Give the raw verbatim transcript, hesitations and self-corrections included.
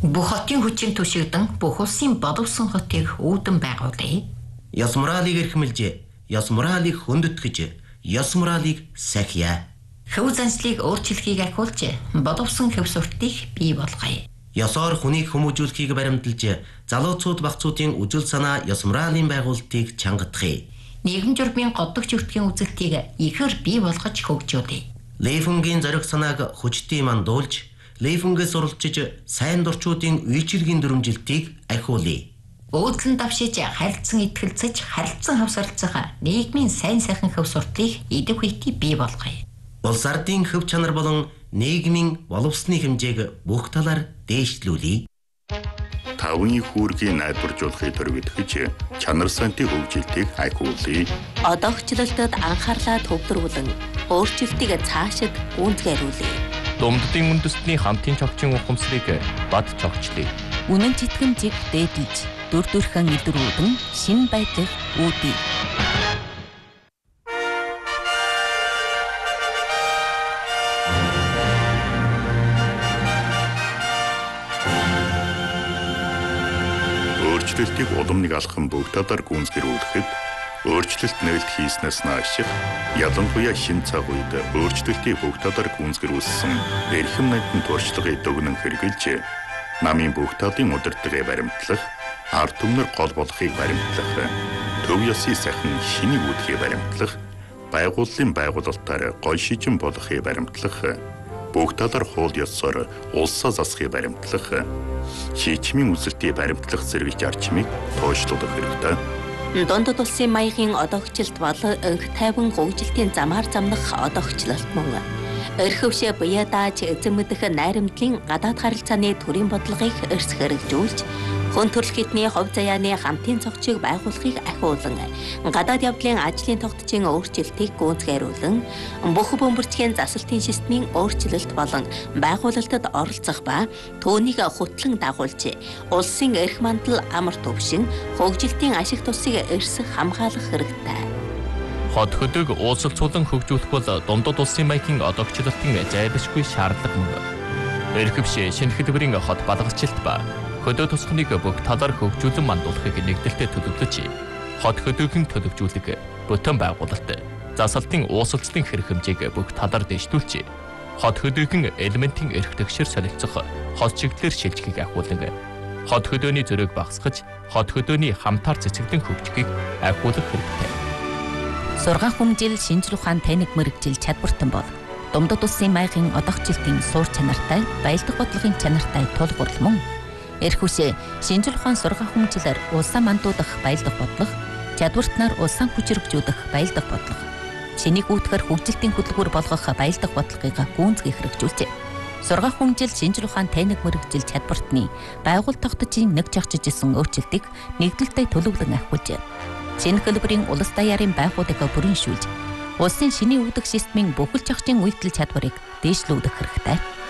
Бүх хотын хүчин түшигдэн бүх улсын боловсон хотыг үүдэн байгуулъя. Ёс моралыг эрхэмлж, ёс моралыг хөндөтгэж, ёс моралыг сахиа. Хөв заншлыг өөрчлөхийг ахиулж, боловсон хөв суртыг бий болгоё. Ёсоор хүнийг хүмүүжүүлэхийг баримталж, залууцууд багцуудын үжил санаа ёс моралын байгуулалтыг чангадахыг. Нийгэм журмын годдогч өртгийн үзэлтийг ихээр бий болгож хөгжүүлье. Лейфунгийн зориг санааг хүчтэй мандуулж, Лейфунгээс суралцж сайн дурчуудын үйлчилгийн дүрмжилтийг ахиулъя. Өөдлөн давшиж харилцан итгэлцэж харилцан хавсарлцах нийгмийн сайн сайхан хөв суртыг идэв хийтий бий болгоё. Улс ардын хөв чанар болон нийгмийн боловсны хэмжээг бүх талаар дээшлүүлье. Таван их үүргийн найдваржуулахыг төрөвдөж чанар сантын хөгжилтийг ахиулъя. Одоогчлолтод анхаарлаа төвлөрүүлэн өөрчлөлтийг цаашид гүйцэтгүүлье. Думддын үндэстний хамтын чогчийн ухамсарыг бад чогчлъя. Үнэн читгэмжийг дээдлж дүр төрхөн илрүүлэн шин байдлыг үүдье. Өөрчлөлтийг уламныг алхам бүх талаар гүйцэтгүүлэхэд өөрчлөлт нээлт хийснээс нааших ялангуяа шин цаг үед өөрчлөлтийг бүх талаар гүйцэтгүүлсэн эрхэм найдын туршлагыг дүгнэн хэрэгжилж намын бүх талын удирдлагыг баримтлах, ард түмнэр гол болохыг баримтлах, төв ёсны сайхан шинийг үүдхийг баримтлах, байгууллын байгуулалтаар гол шижин болохыг баримтлах, бүх талаар хууль ёсоор улсаа засахыг баримтлах, шийдвэрийн үзэлтийг баримтлах зэрэг зарчмыг тооцоолох хэрэгтэй. Дундад улсын маягийн одоогчлолт бол өнх тайван хөгжилтийн замаар замнах одоогчлолт мөн. Эрхөвшөө буяа дааж эзэн мэдэх найрамдлын гадаад харилцааны төрийн бодлогыг эрс хэрэгжүүлж, хүн төрөл хитний хувь заяаны хамтын цогцыг байгуулахыг ахиулан, гадаад явдлын ажлын тогтцын өөрчлөлтийг гүйцэтгүүлэн, бүх бөмбөрчгийн засалтын системийн өөрчлөлт болон байгуулалтад оролцох ба түүнийг хөтлөн дагуулж, улсын эрх мандал амар төвшин, хөгжилтийн ашиг тусыг эрс хамгаалах хэрэгтэй. Хот хөдөг уулзалцуулан хөгжүүлэх бол дундад улсын маягийн одоогчлолтын зайлшгүй шаардлага мөн. Эрхөвшөө шинэ хэлбэрийн хот балгалчлалт ба хөдөө тусахныг бүх талаар хөгжүүлэн мандуулахыг нэгдэлтэд төлөвлөж, хот хөдөөгийн төлөвжүүлэг, бүтэн байгуулалт, засалтын уусалцлын хэрэг хэмжээг бүх талаар дэвшүүлж, хот хөдөөгийн элементийн эрх тэгшэр солилцох хот чиглэлээр шилжихийг ахиулан, хот хөдөөний зөрөөг багасгаж, хот хөдөөний хамтаар цэцэгдэн хөгжихийг ахиулах хэрэгтэй. Сургаан хүмжил шинжлэх ухаан таниг мэрэгжил чадвартан бол дундад улсын маягийн одоогчлолтын суур чанартай, баялдах бодлогын чанартай тулгуурлал мөн. Эрхүшээ шинжлэх ухаан сургаан хүмжилээр улсаа мандуудах баялдах бодлого, чадвартнаар улсаа хүчрэгжүүлэх баялдах бодлого, шинийг үүдхэр хөгжилтийн хөдөлгүүр болгох баялдах бодлогыг гүйцэтгэх хэрэгжүүлжээ. Сургаан хүмжил шинжлэх ухаан таниг мэрэгжил чадвартны байгууллага тогтцын нэг жагчж исэн өөрчлөлтийг нэгдэлтэд төлөвлөн ахиулжээ. Шинэ хэлбэрийн улс даяарын байгууллагыг бүрэншүүлж, улсын шинийн үүдэх системийн бүхэл зохицын үйлдэл чадварыг дээшлүүлэх хэрэгтэй.